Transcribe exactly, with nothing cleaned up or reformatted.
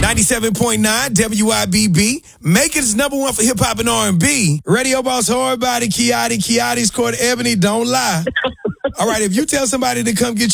ninety-seven point nine W I B B. Macon's number one for hip-hop and R and B. Radio boss, hard body, Kiati, Kiati's court, Ebony, don't lie. All right, if you tell somebody to come get